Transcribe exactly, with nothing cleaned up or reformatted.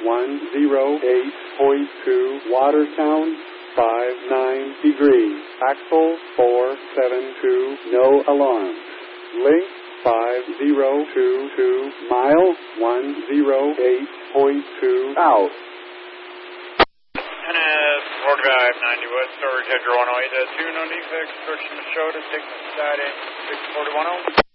one oh eight point two, Watertown, five nine degrees. Axle four seven two, no alarms. Link five zero two two, mile one oh eight point two, out. N S forty-five ninety West, storage header one oh eight, two ninety-six, approaching the show to take the side in six forty-one oh.